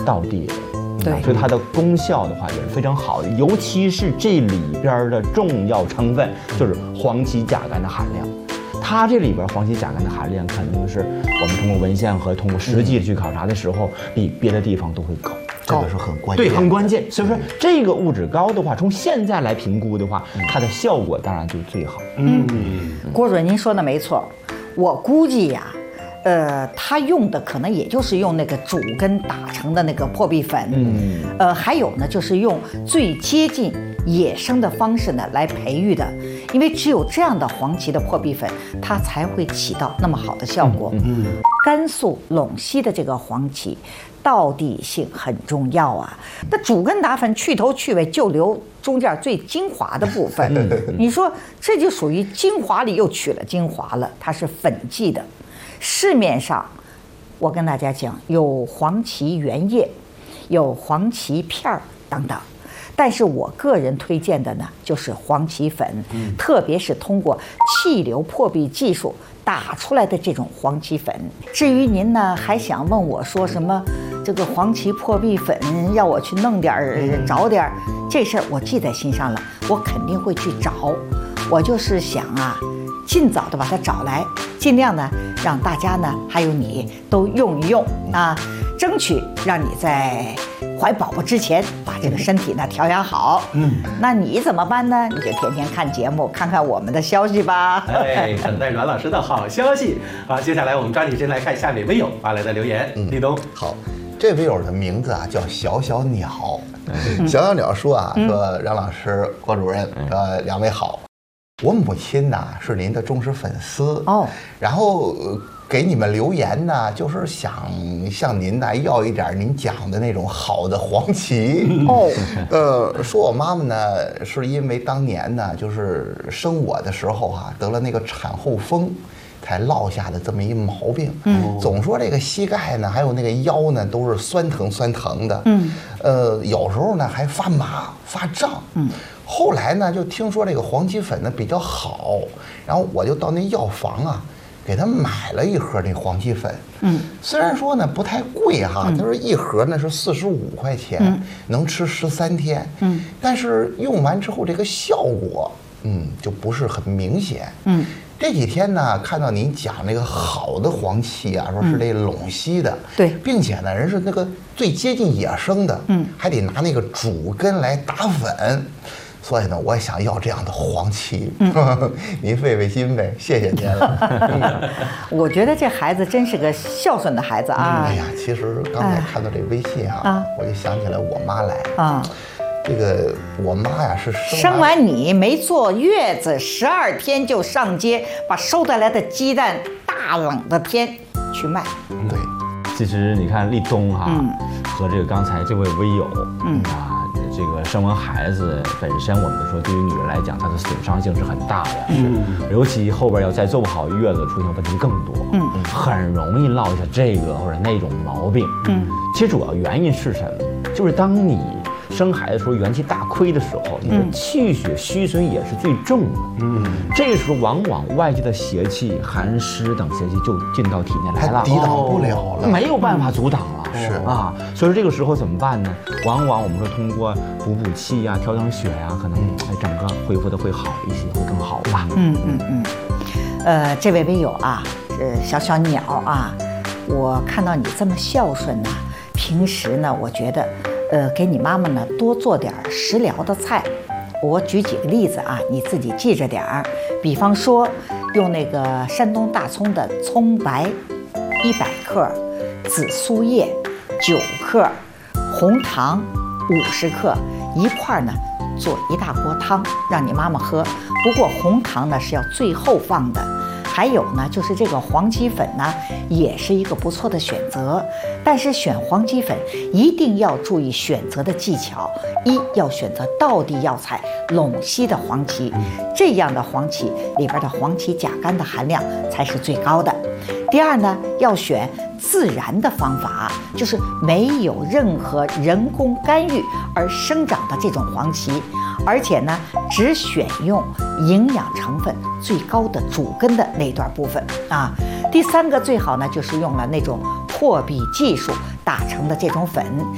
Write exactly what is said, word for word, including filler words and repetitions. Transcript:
道地的。 对， 所以它的功效的话也是非常好的，尤其是这里边的重要成分就是黄芪甲苷的含量。它这里边黄芪甲苷的含量肯定是我们通过文献和通过实际去考察的时候，比别的地方都会高。 这个是很关键， 对，很关键。所以说这个物质高的话，从现在来评估的话，它的效果当然就最好。 嗯，郭主任您说的没错，我估计呀。呃，他用的可能也就是用那个主根打成的那个破壁粉，嗯，呃，还有呢，就是用最接近野生的方式呢来培育的，因为只有这样的黄芪的破壁粉，它才会起到那么好的效果。嗯，嗯甘肃陇西的这个黄芪，道地性很重要啊。那主根打粉去头去尾就留中间最精华的部分，你说这就属于精华里又取了精华了，它是粉剂的。市面上，我跟大家讲，有黄芪原液，有黄芪片儿等等，但是我个人推荐的呢，就是黄芪粉，嗯、特别是通过气流破壁技术打出来的这种黄芪粉。至于您呢，还想问我说什么这个黄芪破壁粉，要我去弄点儿、找点儿，这事儿我记在心上了，我肯定会去找。我就是想啊。尽早的把它找来，尽量呢让大家呢还有你都用一用啊，争取让你在怀宝宝之前把这个身体呢调养好。嗯，那你怎么办呢？你就天天看节目，看看我们的消息吧。 哎，等待阮老师的好消息。好，接下来我们抓紧时间来看下面微友发来的留言。嗯，立冬好，这位友的名字啊叫小小鸟，嗯、小小鸟说啊，说阮老师、郭主任，呃，两位好。我母亲呐是您的忠实粉丝哦，然后给你们留言呢，就是想向您呢要一点您讲的那种好的黄芪哦。呃，说我妈妈呢是因为当年呢就是生我的时候啊得了那个产后风，才落下的这么一毛病。嗯，总说这个膝盖呢还有那个腰呢都是酸疼酸疼的。嗯，呃，有时候呢还发麻发胀。嗯。后来呢，就听说这个黄芪粉呢比较好，然后我就到那药房啊，给他买了一盒那黄芪粉。嗯，虽然说呢不太贵哈，他说一盒呢是四十五块钱，嗯、能吃十三天。嗯，但是用完之后这个效果，嗯，就不是很明显。嗯，这几天呢，看到您讲那个好的黄芪啊，说是这陇西的，对，并且呢，人是那个最接近野生的，嗯，还得拿那个主根来打粉。所以呢，我也想要这样的黄芪，嗯、您费费心呗，谢谢您了。 我觉得这孩子真是个孝顺的孩子啊！ 哎呀，其实刚才看到这微信啊，啊我就想起来我妈来啊。这个我妈呀是生完生完你没坐月子，十二天就上街，把收得来的鸡蛋大冷的天去卖。 对， 其实你看立冬哈、啊嗯，和这个刚才这位微友，嗯啊。这个生完孩子本身，我们说对于女人来讲，它的损伤性是很大的，嗯，尤其后边要再坐不好月子，出现问题更多，嗯，很容易落下这个或者那种毛病，嗯，其实主要原因是什么？就是当你生孩子的时候元气大亏的时候，你的气血虚损也是最重的，嗯，这个时候往往外界的邪气、寒湿等邪气就进到体内来了， 抵挡不了了， 没有办法阻挡了。 是啊，所以说这个时候怎么办呢？往往我们说通过补补气呀、调整血呀，可能哎整个恢复的会好一些，会更好吧。 嗯嗯嗯。呃，这位微友啊，是小小鸟啊，我看到你这么孝顺呢、啊，平时呢，我觉得，呃，给你妈妈呢多做点食疗的菜。我举几个例子啊，你自己记着点儿。比方说，用那个山东大葱的葱白，一百克，紫苏叶九克，红糖五十克，一块儿呢做一大锅汤，让你妈妈喝。不过红糖呢是要最后放的。还有呢，就是这个黄芪粉呢，也是一个不错的选择。但是选黄芪粉一定要注意选择的技巧：一要选择道地药材陇西的黄芪，这样的黄芪里边的黄芪甲苷的含量才是最高的。第二呢，要选自然的方法，就是没有任何人工干预而生长的这种黄芪，而且呢，只选用营养成分最高的主根的那段部分啊。第三个最好呢，就是用了那种破壁技术打成的这种粉。